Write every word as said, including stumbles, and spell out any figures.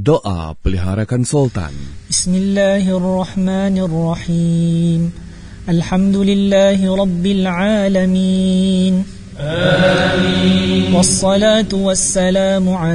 Doa Pelihara Konsultan. Bismillahirrahmanirrahim. Alhamdulillahi Rabbil Alamin. Amin. Wassalatu wassalamu ala